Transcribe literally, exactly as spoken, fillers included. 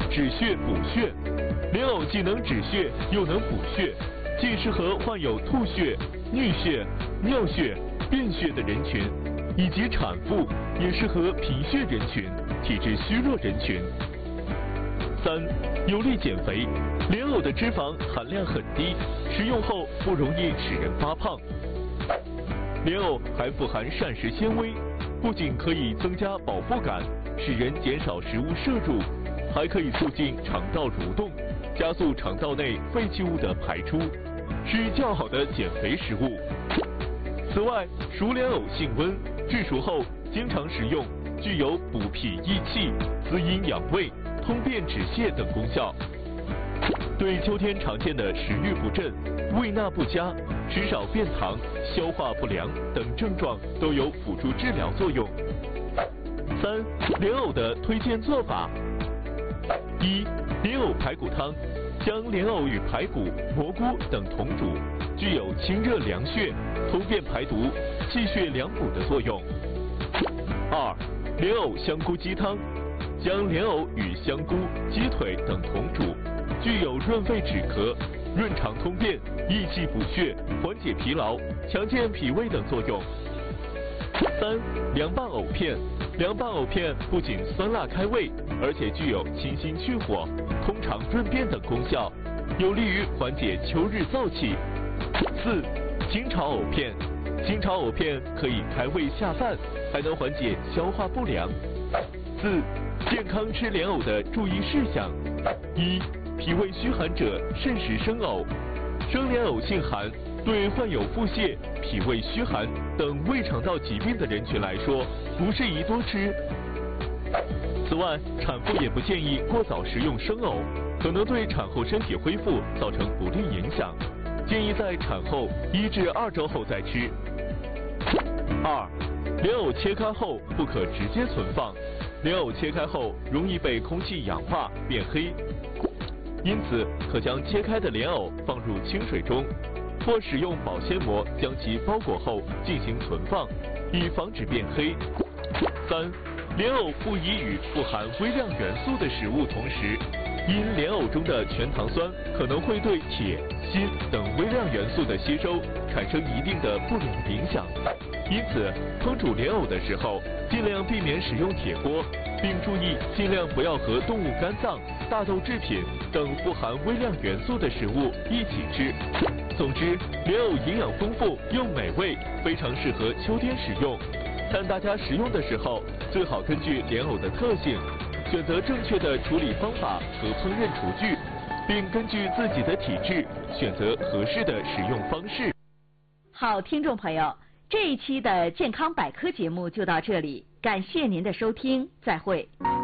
止血补血。莲藕既能止血又能补血，既适合患有吐血、衄血、尿血、便血的人群，以及产妇，也适合贫血人群、体质虚弱人群。三、有利减肥。莲藕的脂肪含量很低，食用后不容易使人发胖。莲藕还富含膳食纤维，不仅可以增加饱腹感，使人减少食物摄入，还可以促进肠道蠕动，加速肠道内废弃物的排出，是较好的减肥食物。此外，熟莲藕性温，制熟后经常食用，具有补脾益气、滋阴养胃、通便止泻等功效。对秋天常见的食欲不振、胃纳不佳、食少便溏、消化不良等症状都有辅助治疗作用。三、莲藕的推荐做法：一、莲藕排骨汤，将莲藕与排骨、蘑菇等同煮，具有清热凉血、通便排毒、气血两补的作用。二、莲藕香菇鸡汤，将莲藕与香菇、鸡腿等同煮，具有润肺止咳、润肠通便、益气补血、缓解疲劳、强健脾胃等作用。三、凉拌藕片，凉拌藕片不仅酸辣开胃，而且具有清心去火、通肠润便等功效，有利于缓解秋日燥气。四、清炒藕片，清炒藕片可以开胃下饭，还能缓解消化不良。四、健康吃莲藕的注意事项：一、脾胃虚寒者慎食生藕，生莲藕性寒，对患有腹泻、脾胃虚寒等胃肠道疾病的人群来说，不适宜多吃。此外，产妇也不建议过早食用生藕，可能对产后身体恢复造成不利影响，建议在产后一至二周后再吃。二、莲藕切开后不可直接存放，莲藕切开后容易被空气氧化变黑，因此可将切开的莲藕放入清水中，或使用保鲜膜将其包裹后进行存放，以防止变黑。三、莲藕不宜与富含微量元素的食物同食，因莲藕中的全糖酸可能会对铁、锌等微量元素的吸收产生一定的不良影响。因此，烹煮莲藕的时候，尽量避免使用铁锅，并注意尽量不要和动物肝脏、大豆制品等富含微量元素的食物一起吃。总之，莲藕营养丰富又美味，非常适合秋天食用。但大家食用的时候，最好根据莲藕的特性，选择正确的处理方法和烹饪厨具，并根据自己的体质选择合适的食用方式。 好，听众朋友，这一期的健康百科节目就到这里，感谢您的收听，再会。